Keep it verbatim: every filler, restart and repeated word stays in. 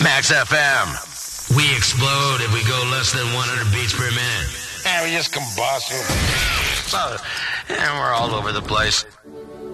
Max F M. We explode if we go less than one hundred beats per minute. Yeah, we just combust. So, and we're all over the place.